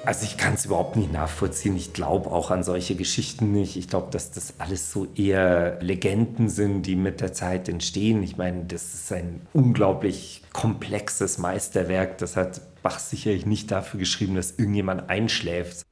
Also ich kann es überhaupt nicht nachvollziehen. Ich glaube auch an solche Geschichten nicht. Ich glaube, dass das alles so eher Legenden sind, die mit der Zeit entstehen. Ich meine, das ist ein unglaublich komplexes Meisterwerk. Das hat Bach sicherlich nicht dafür geschrieben, dass irgendjemand einschläft.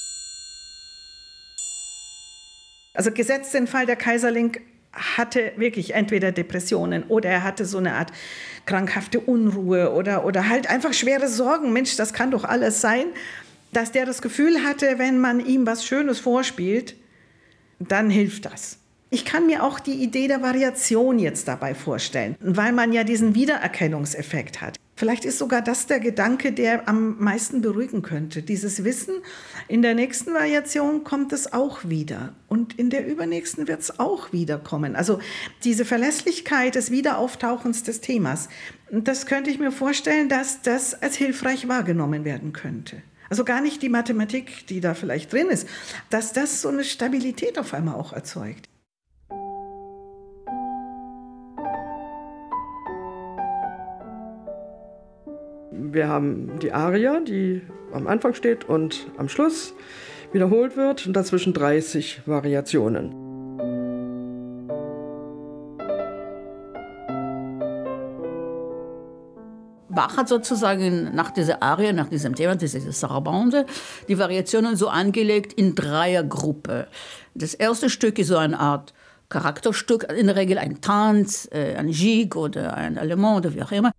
Also gesetzt den Fall, der Kaiserling hatte wirklich entweder Depressionen oder er hatte so eine Art krankhafte Unruhe oder halt einfach schwere Sorgen. Mensch, das kann doch alles sein. Dass der das Gefühl hatte, wenn man ihm was Schönes vorspielt, dann hilft das. Ich kann mir auch die Idee der Variation jetzt dabei vorstellen, weil man ja diesen Wiedererkennungseffekt hat. Vielleicht ist sogar das der Gedanke, der am meisten beruhigen könnte. Dieses Wissen, in der nächsten Variation kommt es auch wieder und in der übernächsten wird es auch wiederkommen. Also diese Verlässlichkeit des Wiederauftauchens des Themas, das könnte ich mir vorstellen, dass das als hilfreich wahrgenommen werden könnte. Also gar nicht die Mathematik, die da vielleicht drin ist, dass das so eine Stabilität auf einmal auch erzeugt. Wir haben die Arie, die am Anfang steht und am Schluss wiederholt wird und dazwischen 30 Variationen. Bach hat sozusagen nach dieser Arie, nach diesem Thema, diese Sarabande, die Variationen so angelegt in Dreiergruppe. Das erste Stück ist so eine Art Charakterstück, in der Regel ein Tanz, ein Gigue oder ein Allemand oder wie auch immer.